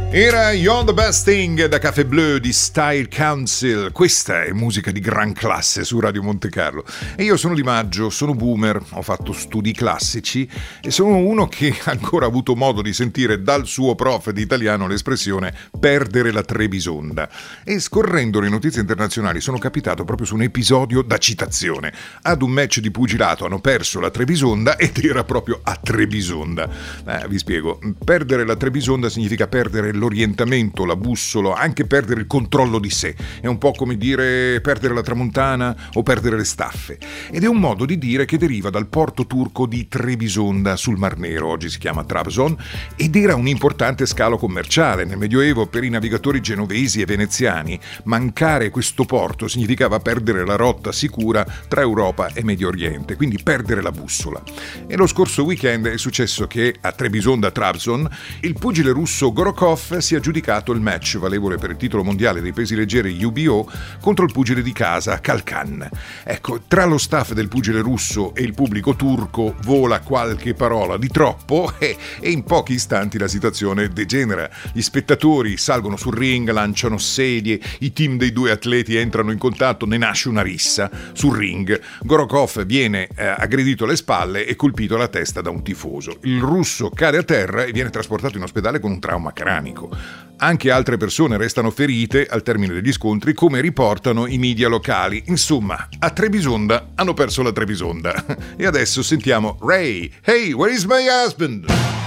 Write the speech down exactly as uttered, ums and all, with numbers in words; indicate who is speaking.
Speaker 1: Era You're the Best Thing da Café Bleu di Style Council. Questa è musica di gran classe su Radio Monte Carlo. E io sono Di Maggio, sono boomer, ho fatto studi classici e sono uno che ancora ha avuto modo di sentire dal suo prof di italiano l'espressione perdere la Trebisonda. E scorrendo le notizie internazionali sono capitato proprio su un episodio da citazione. Ad un match di pugilato hanno perso la Trebisonda ed era proprio a Trebisonda. Eh, vi spiego, perdere la Trebisonda significa perdere l'orientamento, la bussola, anche perdere il controllo di sé. È un po' come dire perdere la tramontana o perdere le staffe. Ed è un modo di dire che deriva dal porto turco di Trebisonda sul Mar Nero, oggi si chiama Trabzon, ed era un importante scalo commerciale. Nel Medioevo per i navigatori genovesi e veneziani mancare questo porto significava perdere la rotta sicura tra Europa e Medio Oriente, quindi perdere la bussola. E lo scorso weekend è successo che a Trebisonda Trabzon il pugile russo Gorokov si è aggiudicato il match valevole per il titolo mondiale dei pesi leggeri U B O contro il pugile di casa Kalkan. Ecco, tra lo staff del pugile russo e il pubblico turco vola qualche parola di troppo e, e in pochi istanti la situazione degenera. Gli spettatori salgono sul ring, lanciano sedie, i team dei due atleti entrano in contatto, ne nasce una rissa sul ring. Gorokov viene eh, aggredito alle spalle e colpito alla testa da un tifoso. Il russo cade a terra e viene trasportato in ospedale con un trauma cranico. Anche altre persone restano ferite al termine degli scontri, come riportano i media locali. Insomma, a Trebisonda hanno perso la Trebisonda. E adesso sentiamo Ray, Hey, where is my husband?